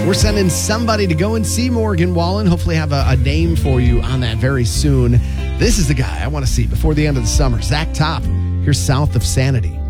We're sending somebody to go and see Morgan Wallen. Hopefully have a name for you on that very soon. This is the guy I want to see before the end of the summer. Zach Top, here's South of Sanity.